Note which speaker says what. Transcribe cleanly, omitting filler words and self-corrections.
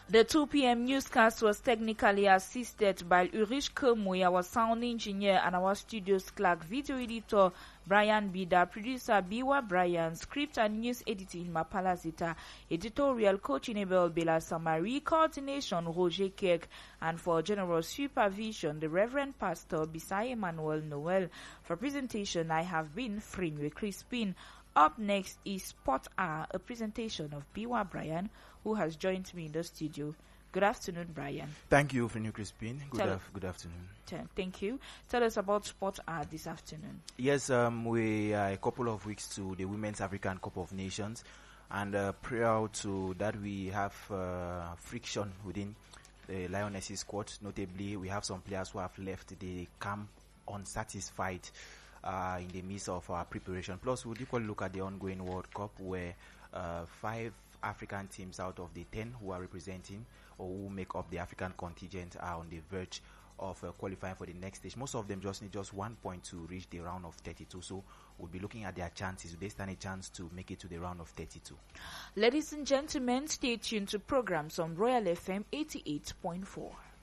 Speaker 1: The 2 p.m. newscast was technically assisted by Ulrich Kermui, our sound engineer, and our studio's clerk, video editor Brian Bida, producer Biwa Brian, script and news editing Mapala Zita, editorial coaching Abel Bela Samari, coordination Roger Kirk, and for general supervision the Reverend Pastor Bisai Emmanuel Noel. For presentation, I have been Frinwe Crispin. Up next is Spot R, a presentation of Biwa Brian, who has joined me in the studio. Good afternoon, Brian.
Speaker 2: Thank you, Frinwe Crispin. Good afternoon.
Speaker 1: Thank you. Tell us about Spot R this afternoon.
Speaker 2: Yes, we are a couple of weeks to the Women's African Cup of Nations, and prior to that, we have friction within the Lionesses squad. Notably, we have some players who have left the camp unsatisfied in the midst of our preparation. Plus, we'll equally look at the ongoing World Cup, where 5 African teams out of the 10 who are representing or who make up the African contingent are on the verge of qualifying for the next stage. Most of them just need 1 point to reach the round of 32. So we'll be looking at their chances. Do they stand a chance to make it to the round of 32?
Speaker 1: Ladies and gentlemen, stay tuned to programs on Royal FM 88.4.